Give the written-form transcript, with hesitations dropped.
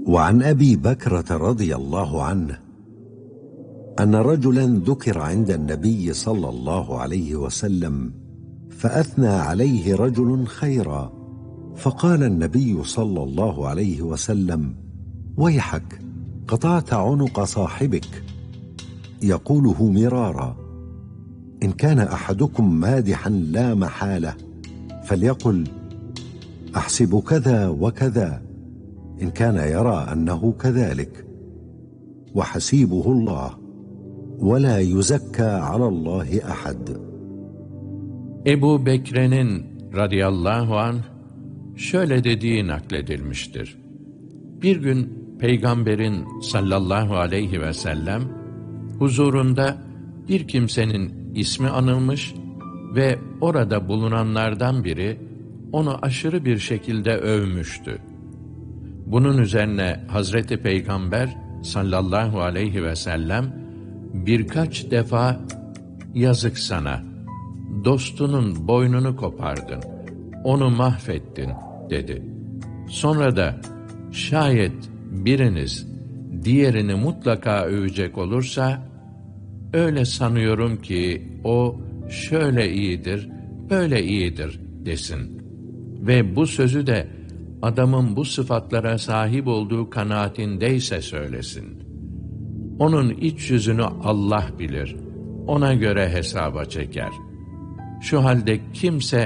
وعن أبي بكرة رضي الله عنه أن رجلا ذكر عند النبي صلى الله عليه وسلم فأثنى عليه رجل خيرا، فقال النبي صلى الله عليه وسلم: ويحك، قطعت عنق صاحبك. يقوله مرارا: إن كان أحدكم مادحا لا محالة فليقل: أحسب كذا وكذا، إن كان يرى أنه كذلك، وحسيبه الله، ولا يزكى على الله أحد. Ebu Bekre'nin radıyallahu anh şöyle dediği nakledilmiştir. Bir gün Peygamberin sallallahu aleyhi ve sellem huzurunda bir kimsenin ismi anılmış ve orada bulunanlardan biri onu aşırı bir şekilde övmüştü. Bunun üzerine Hazreti Peygamber sallallahu aleyhi ve sellem birkaç defa "Yazık sana, dostunun boynunu kopardın, onu mahvettin" dedi. Sonra da şayet biriniz diğerini mutlaka övecek olursa, öyle sanıyorum ki o şöyle iyidir, böyle iyidir desin. Ve bu sözü de adamın bu sıfatlara sahip olduğu kanaatindeyse söylesin. Onun iç yüzünü Allah bilir, ona göre hesaba çeker. Şu halde kimse